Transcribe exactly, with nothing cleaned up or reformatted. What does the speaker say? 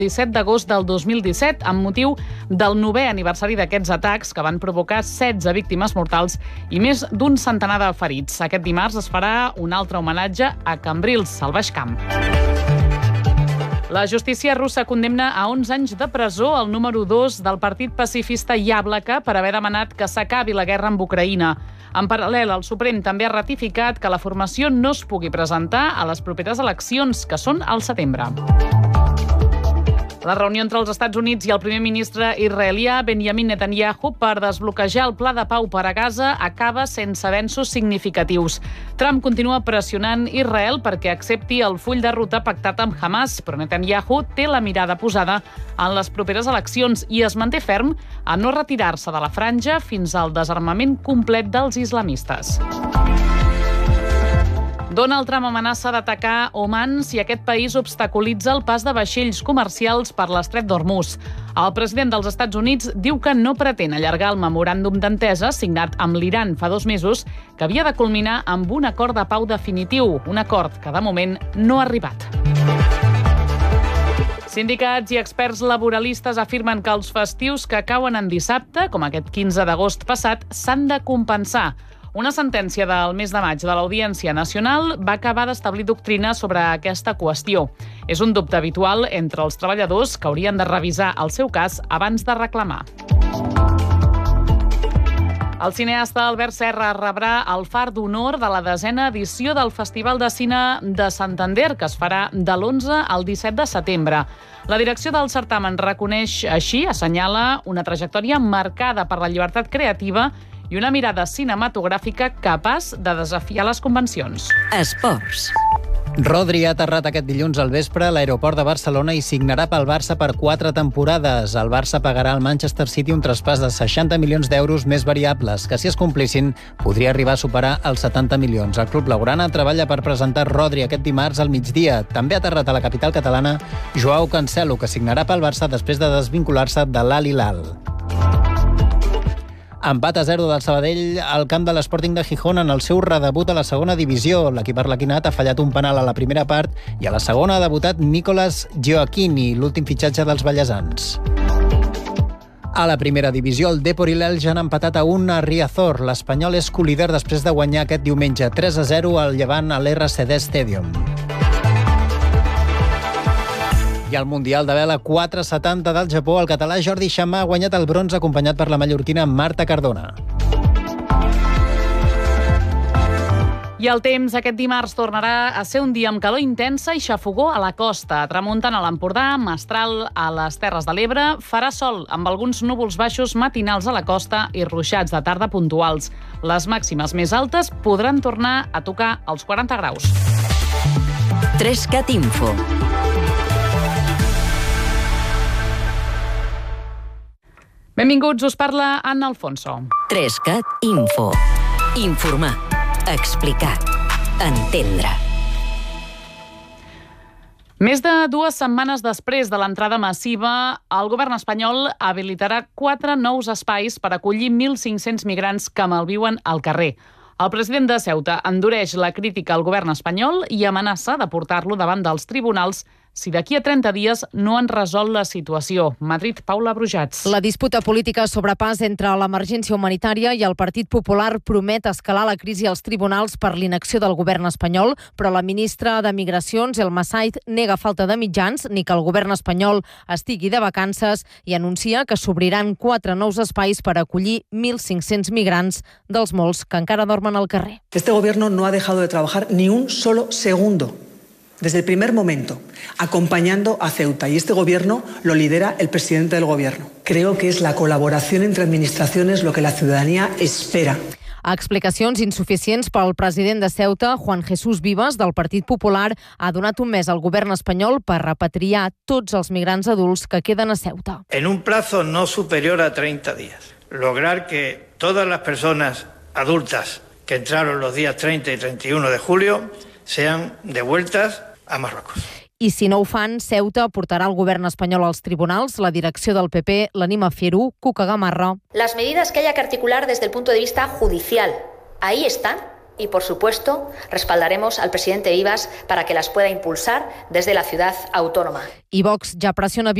disset d'agost del dos mil disset, amb motiu del novè aniversari d'aquests atacs que van provocar setze víctimes mortals i més d'un centenar de ferits. Aquest dimarts es farà un altre homenatge a Cambrils, al Baix Camp. La justícia russa condemna a onze anys de presó el número dos del partit pacifista Yablaka per haver demanat que s'acabi la guerra amb Ucraïna. En paral·lel, el Suprem també ha ratificat que la formació no es pugui presentar a les properes eleccions, que són al setembre. La reunió entre els Estats Units i el primer ministre israelià Benjamin Netanyahu per desbloquejar el pla de pau per a Gaza acaba sense avenços significatius. Trump continua pressionant Israel perquè accepti el full de ruta pactat amb Hamas, però Netanyahu té la mirada posada en les properes eleccions i es manté ferm a no retirar-se de la franja fins al desarmament complet dels islamistes. Donald Trump amenaça d'atacar Oman si aquest país obstaculitza el pas de vaixells comercials per l'estret d'Hormuz. El president dels Estats Units diu que no pretén allargar el memoràndum d'entesa signat amb l'Iran fa dos mesos, que havia de culminar amb un acord de pau definitiu, un acord que de moment no ha arribat. Sindicats i experts laboralistes afirmen que els festius que cauen en dissabte, com aquest quinze d'agost passat, s'han de compensar. Una sentència del mes de maig de l'Audiència Nacional va acabar d'establir doctrina sobre aquesta qüestió. És un dubte habitual entre els treballadors que haurien de revisar el seu cas abans de reclamar. El cineasta Albert Serra rebrà el Far d'Honor de la desena edició del Festival de Cine de Santander, que es farà de l'onze al disset de setembre. La direcció del certamen reconeix així, assenyala, una trajectòria marcada per la llibertat creativa i una mirada cinematogràfica capaç de desafiar les convencions. Esports. Rodri ha aterrat aquest dilluns al vespre a l'aeroport de Barcelona i signarà pel Barça per quatre temporades. El Barça pagarà al Manchester City un traspàs de seixanta milions d'euros més variables, que si es complissin podria arribar a superar els setanta milions. El club blaugrana treballa per presentar Rodri aquest dimarts al migdia. També ha aterrat a la capital catalana Joao Cancelo, que signarà pel Barça després de desvincular-se de l'Al Hilal. Empat a zero del Sabadell al camp de l'Sporting de Gijón en el seu redebut a la segona divisió. L'equip arlequinat ha fallat un penal a la primera part i a la segona ha debutat Nicolas Gioacchini, l'últim fitxatge dels ballesans. A la primera divisió, el Depor i l'Elx han empatat a un a Riazor. L'Espanyol és colíder després de guanyar aquest diumenge tres a zero al Llevant a l'R C D Stadium. I al Mundial de Vela quatre setanta del Japó, el català Jordi Xamà ha guanyat el bronze acompanyat per la mallorquina Marta Cardona. I el temps aquest dimarts tornarà a ser un dia amb calor intensa i xafogó a la costa. Tramuntant a l'Empordà, mestral a les Terres de l'Ebre, farà sol amb alguns núvols baixos matinals a la costa i ruixats de tarda puntuals. Les màximes més altes podran tornar a tocar els quaranta graus. Trescat Info. Benvinguts, us parla Anna Alfonso. Trescat Info. Informar. Explicar. Entendre. Més de dues setmanes després de l'entrada massiva, el govern espanyol habilitarà quatre nous espais per acollir mil cinc-cents migrants que malviuen al carrer. El president de Ceuta endureix la crítica al govern espanyol i amenaça de portar-lo davant dels tribunals si d'aquí a trenta dies no han resolt la situació. Madrid, Paula Brujats. La disputa política sobre pas entre l'emergència humanitària i el Partit Popular promet escalar la crisi als tribunals per l'inacció del govern espanyol, però la ministra de Migracions, Elma Said, nega falta de mitjans ni que el govern espanyol estigui de vacances i anuncia que s'obriran quatre nous espais per acollir mil cinc-cents migrants dels molts que encara dormen al carrer. Este gobierno no ha dejado de trabajar ni un solo segundo. Desde el primer momento, acompañando a Ceuta. Y este gobierno lo lidera el presidente del gobierno. Creo que es la colaboración entre administraciones lo que la ciudadanía espera. A explicacions insuficients pel president de Ceuta, Juan Jesús Vivas, del Partit Popular, ha donat un mes al govern espanyol per repatriar tots els migrants adults que queden a Ceuta. En un plazo no superior a treinta días, lograr que todas las personas adultas que entraron los días treinta y treinta y uno de julio sean devueltas a Marruecos. I si no ho fan, Ceuta portarà el govern espanyol als tribunals. La direcció del P P l'anima a fer-ho. Cuca Gamarra. Las medidas que haya que articular desde el punto de vista judicial, ahí están y, por supuesto, respaldaremos al presidente Ibas para que las pueda impulsar desde la ciudad autónoma. I Vox ja pressiona